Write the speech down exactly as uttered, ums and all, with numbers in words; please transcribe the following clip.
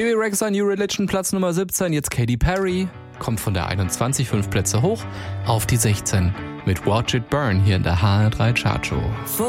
Bebe Rexha, New Religion, Platz Nummer siebzehn. Jetzt Katy Perry, kommt von der einundzwanzig fünf Plätze hoch auf die sechzehn mit Watch It Burn hier in der H R drei Chartshow.